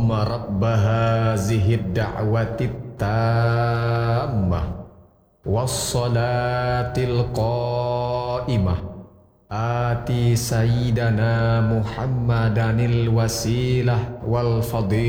رب هذه الدعوة التامة والصلاة القائمة آتي سيدنا محمدا الوسيلة والفضيلة